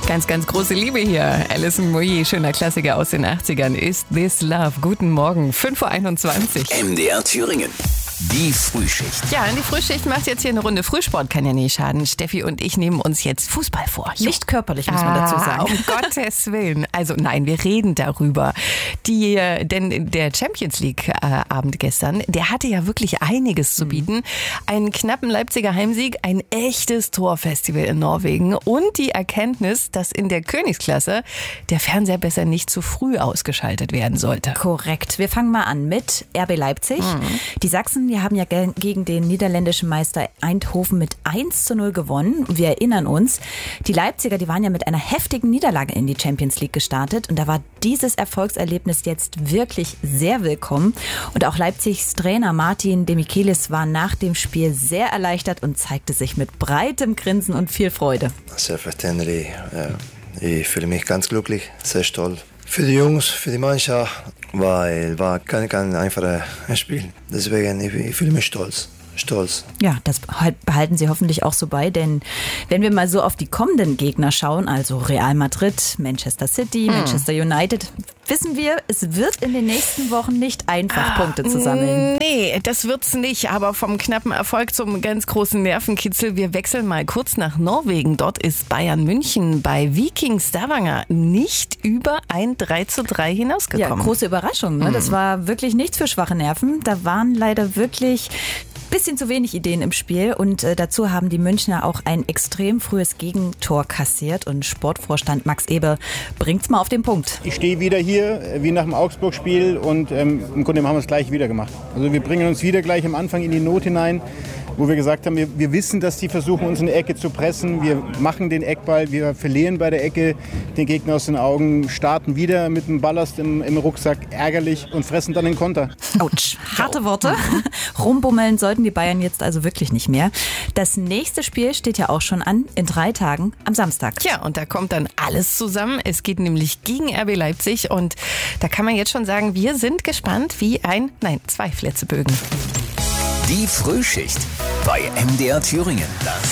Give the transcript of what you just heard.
Ganz, ganz große Liebe hier. Alison Moyet, schöner Klassiker aus den 80ern. Is This Love? Guten Morgen, 5:21 Uhr. MDR Thüringen. Die Frühschicht. Ja, die Frühschicht macht jetzt hier eine Runde Frühsport, kann ja nie schaden. Steffi und ich nehmen uns jetzt Fußball vor. Nicht körperlich, muss man dazu sagen. Um Gottes Willen. Also nein, wir reden darüber. Denn der Champions League Abend gestern, der hatte ja wirklich einiges zu bieten. Einen knappen Leipziger Heimsieg, ein echtes Torfestival in Norwegen und die Erkenntnis, dass in der Königsklasse der Fernseher besser nicht zu früh ausgeschaltet werden sollte. Korrekt. Wir fangen mal an mit RB Leipzig. Die Sachsen, die haben ja gegen den niederländischen Meister Eindhoven mit 1:0 gewonnen. Wir erinnern uns, die Leipziger, die waren ja mit einer heftigen Niederlage in die Champions League gestartet. Und da war dieses Erfolgserlebnis jetzt wirklich sehr willkommen. Und auch Leipzigs Trainer Martin Demichelis war nach dem Spiel sehr erleichtert und zeigte sich mit breitem Grinsen und viel Freude. Selbstverständlich. Ich fühle mich ganz glücklich, sehr stolz. Für die Jungs, für die Mannschaft, weil war kein einfaches Spiel. Deswegen ich fühle mich stolz. Ja, das behalten Sie hoffentlich auch so bei, denn wenn wir mal so auf die kommenden Gegner schauen, also Real Madrid, Manchester City, Manchester United, wissen wir, es wird in den nächsten Wochen nicht einfach, Punkte zu sammeln. Nee, das wird's nicht, aber vom knappen Erfolg zum ganz großen Nervenkitzel. Wir wechseln mal kurz nach Norwegen. Dort ist Bayern München bei Viking Stavanger nicht über ein 3:3 hinausgekommen. Ja, große Überraschung. Ne? Das war wirklich nichts für schwache Nerven. Da waren leider wirklich bisschen zu wenig Ideen im Spiel und dazu haben die Münchner auch ein extrem frühes Gegentor kassiert und Sportvorstand Max Eber bringt's mal auf den Punkt. Ich stehe wieder hier, wie nach dem Augsburg-Spiel und im Grunde haben wir es gleich wieder gemacht. Also wir bringen uns wieder gleich am Anfang in die Not hinein, wo wir gesagt haben, wir wissen, dass die versuchen, uns in die Ecke zu pressen. Wir machen den Eckball, wir verlieren bei der Ecke den Gegner aus den Augen, starten wieder mit dem Ballast im Rucksack, ärgerlich und fressen dann den Konter. Autsch, harte Worte. Rumbummeln sollten die Bayern jetzt also wirklich nicht mehr. Das nächste Spiel steht ja auch schon an, in 3 Tagen am Samstag. Ja, und da kommt dann alles zusammen. Es geht nämlich gegen RB Leipzig und da kann man jetzt schon sagen, wir sind gespannt wie 2 Flitzebögen. Die Frühschicht bei MDR Thüringen.